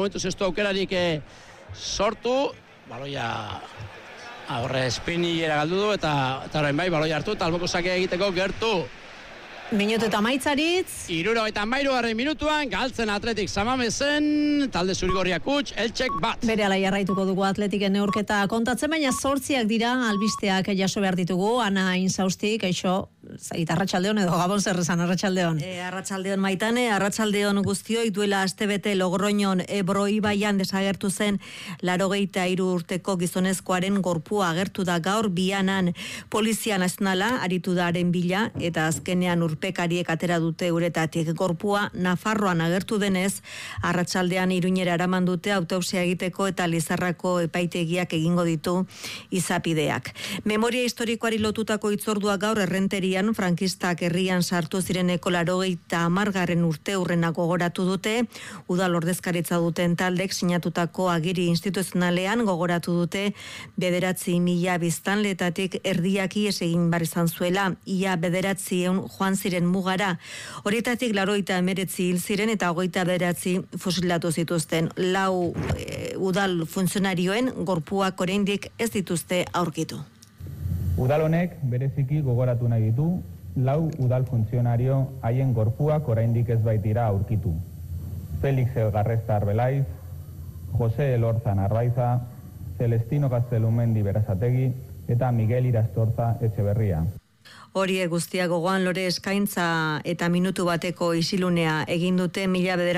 momentu zestu aukerarik sortu, baloia horre espinilera galdu du, eta orain bai, baloia hartu, eta alboko sakea egiteko gertu. Minutu eta maitzaritz. 73. minutuan, galtzen Atletik Samamezen, talde zurigorriak huts, Eltsek bat. Berehala jarraituko dugu Atletiken neurketa kontatzen, baina 8 dira albisteak jaso behar ditugu. Ana Insaustik, kaixo, zait arratsaldeon edo Gabon zer esan arratsaldeon. Arratsaldeon Maitane, arratsaldeon guztioi, duela astebete Logroñon Ebro ibaian desagertu zen 83 urteko gizonezkoaren gorpua agertu da gaur Bianan. Polizia Nazionala aritu da haren bila eta azkenean urpekariek atera dute uretatik. Gorpua Nafarroan agertu denez, arratsaldean Iruñera eraman dute autopsia egiteko eta Lizarrako epaitegiak egingo ditu izapideak. Memoria historikoari lotutako hitzordua gaur Errenterian frankistak herrian sartu zireneko 80. urte hurrena gogoratu dute. Udal ordezkaritza duten taldek sinatutako agiri instituzionalean gogoratu dute 9.000 biztanletatik erdiak ihes egin bar izan zuela, ia 900 joan ziren mugara. Horietatik 89 hil ziren eta 29 fusilatu zituzten. 4 udal funtzionarioen gorpuak oraindik ez dituzte aurkitu. Udal honek bereziki gogoratu nahi ditu, 4 udal funtzionario haien gorpuak oraindik ez baitira aurkitu. Felix Elgarresta Arbelaiz, Jose Elorzan Arbaiza, Celestino Gaztelumendi Berazategi eta Miguel Irastorza Etxeberria. Horiek guztia gogoan lore eskaintza eta minutu bateko isilunea egin dute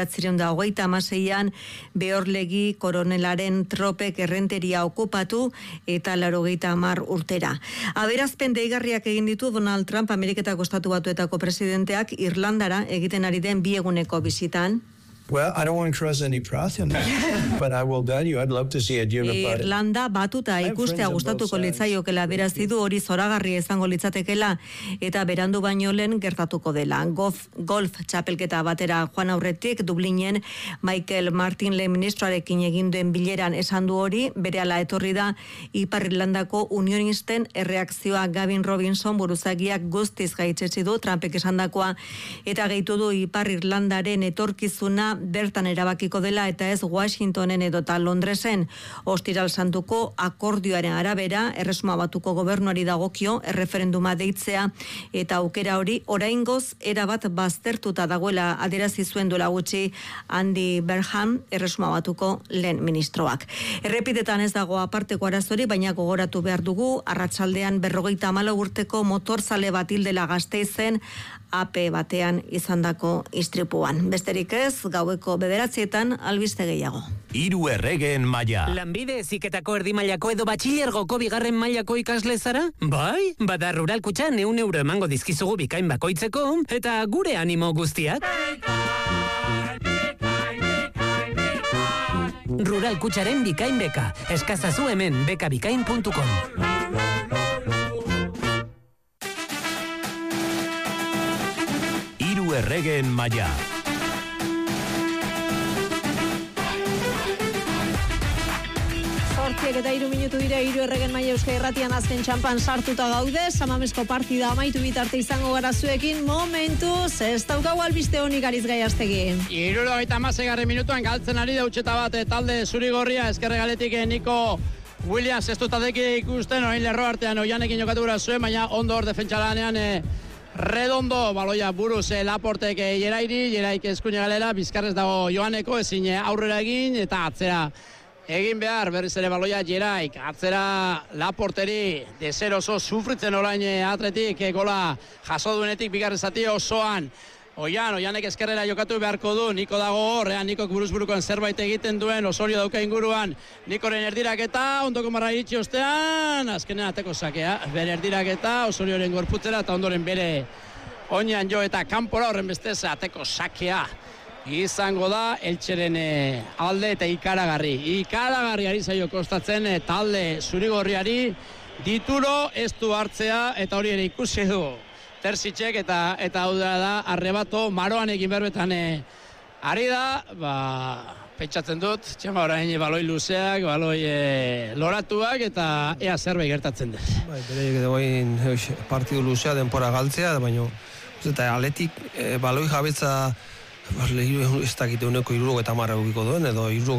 1926an Behorlegi koronelaren tropek Errenteria okupatu eta 80 urtera. Aberazpen deigarriak egin ditu Donald Trump Ameriketako Estatu Batuetako presidenteak Irlandara egiten ari den 2 eguneko bisitan. Well, I don't want to cross any path, but I will tell you, I'd love to see a unified. Irlanda batuta ikustea gustatuko litzaiokela berazti du, hori zoragarria izango litzatekela eta berandu baino lehen gertatuko dela. Golf txapelketa batera joan aurretik Dublinen Michael Martinle ministroarekin egin duen bileran esan du hori, berehala etorri da Ipar Irlandako unionisten erreakzioa. Gavin Robinson buruzagiak guztiz gaitzetsi du Trumpek esandakoa eta gehitu du Ipar Irlandaren etorkizuna bertan erabakiko dela eta ez Washingtonen edota Londresen. Ostiral Santuko akordioaren arabera Erresuma Batuko gobernuari dagokio erreferenduma deitzea eta aukera hori oraingoz erabat baztertuta dagoela adierazi zuen duela gutxi Andy Burnham, Erresuma Batuko lehen ministroak. Errepidetan ez dago aparteko arazori, baina gogoratu behar dugu arratsaldean 54 urteko motorzale bat hil dela Gasteizen AP batean izandako istripuan. Besterik ez, gaueko 9:00 albiste gehiago. 3 erregeen maila. Lanbide heziketako erdi mailako edo batxilergoko 2. mailako ikasle zara? Bai, bada Rural Kutxan 100 euro emango dizkizugu bikain bakoitzeko eta gure animo guztiak. Rural Kutxaren bikain beka. Eskazazu hemen bekabikain.com. Erregeen maila. Eta 3 minutu dira 3 erregen maila Euskal Irratian azken txampan sartuta gaude. Samamesko partida amaitu bitarte izango gara zuekin. Momentuz, ez daukagu albiste honik Ariz Gaiastegi. 76. minutuan galtzen ari da utxeta bat talde zurigorria Ezkerregaletik Niko Williams ez dutadeki ikusten orain lerro artean oianekin jokatu gura zuen, baina ondo hor defentsalanean Redondo, baloia buruz Laportek Jeraik eskuine galera, bizkarrez dago Joaneko, ezin aurrera egin eta atzera egin behar, berriz ere baloia Jeraik, atzera Laporteri, dezer oso sufritzen orain Atletik, gola jaso duenetik bigarren zati osoan. Oianek eskerrera jokatu beharko du, Niko dago hor, Nikok buruz-burukoan zerbait egiten duen, Osorio dauka inguruan, Nikoren erdiraketa, ondoko marra iritsi ostean, azkenean ateko sakea, bere erdiraketa, Osorioren gorputzera, eta ondoren bere oinan jo eta kanpora horren bestez ateko sakea. Izango da, Eltseren alde eta ikaragarri ari zaio kostatzen talde zurigorriari, dituro ez du hartzea, eta hori ere ikusi du. Terzitzek eta hau da arrebato maroan egin berbetan ari da, pentsatzen dut, txema orain baloi luzeak, baloi loratuak eta ea zerbait gertatzen dut. Bere dagoen partidu luzea denpora galtzea, baina eta Atletik baloi jabetza ez dakite uneko 70 egiko duen, edo